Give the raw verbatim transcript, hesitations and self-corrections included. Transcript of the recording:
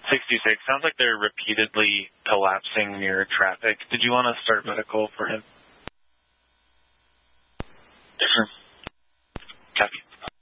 sixty-six. Sounds like they're repeatedly collapsing near traffic. Did you want to start medical for him? Sure.